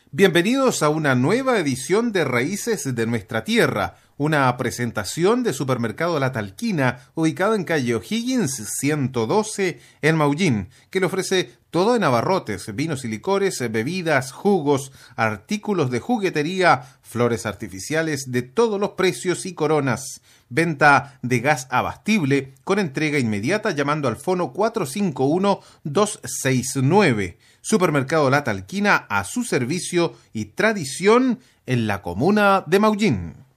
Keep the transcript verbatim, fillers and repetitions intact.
Bienvenidos a una nueva edición de Raíces de Nuestra Tierra, una presentación de Supermercado La Talquina, ubicado en calle O'Higgins ciento doce en Maullín, que le ofrece todo en abarrotes, vinos y licores, bebidas, jugos, artículos de juguetería, flores artificiales de todos los precios y coronas. Venta de gas abastible con entrega inmediata llamando al fono cuatro cinco uno, dos seis nueve. Supermercado La Talquina, a su servicio y tradición en la comuna de Maullín.